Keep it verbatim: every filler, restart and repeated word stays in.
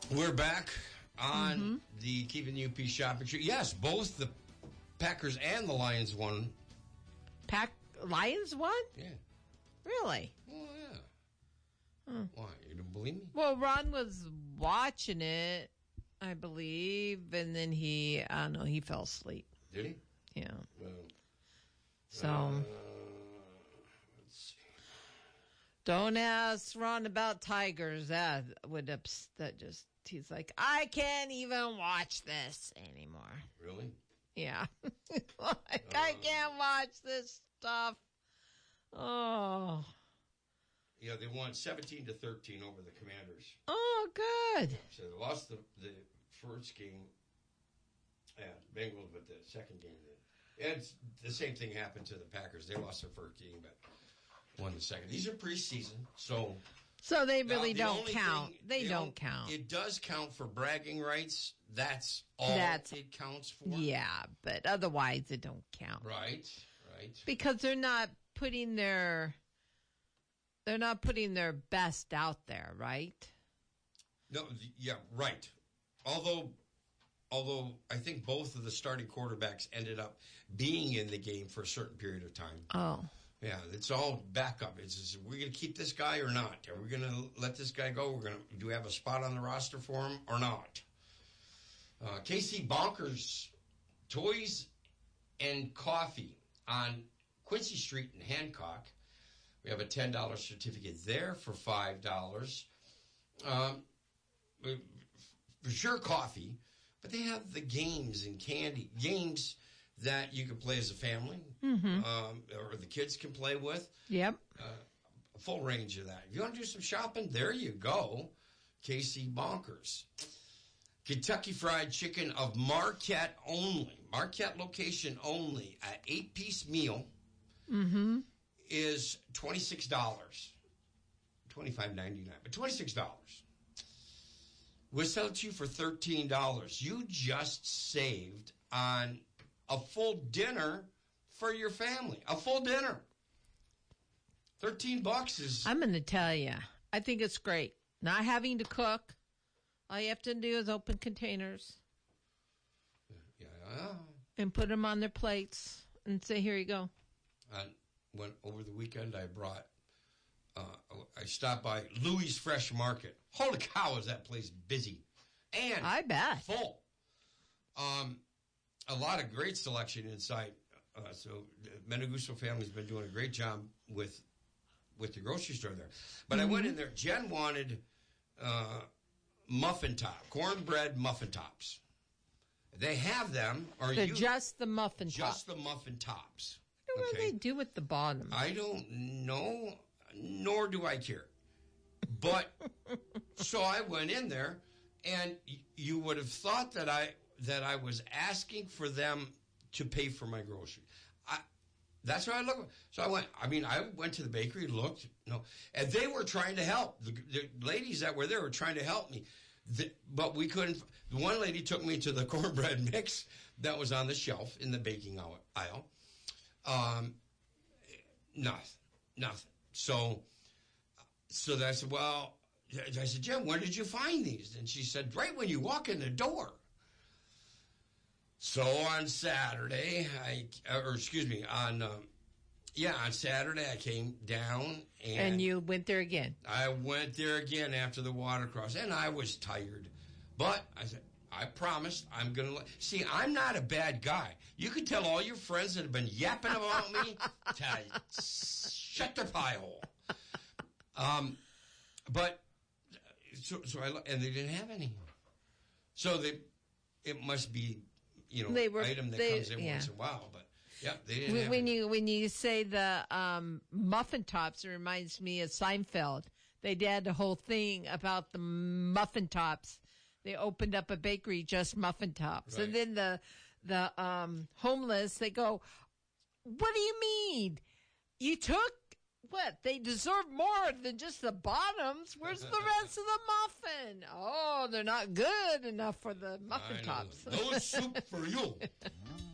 We're back on mm-hmm. the Keeping the U P Shopping Show. Yes, both the Packers and the Lions won. Pack Lions won? Yeah. Really? Oh, yeah. Huh. Why? You don't believe me? Well, Ron was watching it, I believe, and then he, I don't know, he fell asleep. Did he? Yeah. Well, so, uh, let's see. Don't ask Ron about Tigers. That would ups- that just, he's like, I can't even watch this anymore. Really? Yeah. like, uh, I can't watch this stuff. Oh. Yeah, they won seventeen to thirteen over the Commanders. Oh, good. So they lost the, the first game. Yeah, Bengals, but the second game. And the same thing happened to the Packers. They lost their first game, but won the second. These are preseason, so... So they really now, the don't count. Thing, they the don't only, count. It does count for bragging rights. That's all That's, it counts for. Yeah, but otherwise it don't count. Right, right. Because they're not putting their... They're not putting their best out there, right? No, yeah, right. Although, although I think both of the starting quarterbacks ended up being in the game for a certain period of time. Oh. Yeah, it's all backup. It's just, we're going to keep this guy or not? Are we going to let this guy go? We're going to do we have a spot on the roster for him or not? Uh, K C Bonkers Toys and Coffee on Quincy Street in Hancock. We have a ten dollars certificate there for five dollars. Um, for sure coffee, but they have the games and candy. Games that you can play as a family, mm-hmm. um, or the kids can play with. Yep. Uh, a full range of that. If you want to do some shopping, there you go. K C Bonkers. Kentucky Fried Chicken of Marquette only. Marquette location only. An eight-piece meal. Mm-hmm. Is twenty-six dollars. twenty-five ninety-nine, but twenty-six dollars. We'll sell it to you for thirteen dollars. You just saved on a full dinner for your family. A full dinner. thirteen bucks is... I'm going to tell you, I think it's great. Not having to cook. All you have to do is open containers. Yeah. And put them on their plates and say, here you go. And when over the weekend I brought, uh, I stopped by Louis Fresh Market. Holy cow, is that place busy. And I bet. Full. Um, a lot of great selection inside. Uh, so the Meneguso family's been doing a great job with with the grocery store there. But mm-hmm. I went in there. Jen wanted uh, muffin top, cornbread muffin tops. They have them. Or They're you, just the muffin tops. Just the muffin tops. I don't know okay. what they do with the bottom. I don't know, nor do I care. But so I went in there, and you would have thought that I that I was asking for them to pay for my groceries. I, that's what I look. So I went. I mean, I went to the bakery, looked, no, and they were trying to help. The, the ladies that were there were trying to help me, the, but we couldn't. The one lady took me to the cornbread mix that was on the shelf in the baking aisle. Um, nothing, nothing. So, so I said, well, I said, Jim, where did you find these? And she said, right when you walk in the door. So on Saturday, I, or excuse me, on, um, yeah, on Saturday I came down and. And you went there again. I went there again after the watercross, and I was tired. But I said, I promised I'm going to... See, I'm not a bad guy. You can tell all your friends that have been yapping about me to shut their pie hole. Um, but, so, so I... And they didn't have any. So they, it must be, you know, they were, item that they, comes in yeah. once in a while. But, yeah, they didn't when, have when any. you When you say the um, muffin tops, it reminds me of Seinfeld. They did a whole thing about the muffin tops. They opened up a bakery, just muffin tops. Right. And then the the um, homeless, they go, what do you mean? You took, what? They deserve more than just the bottoms. Where's the rest of the muffin? Oh, they're not good enough for the muffin I tops. Know. No soup for you.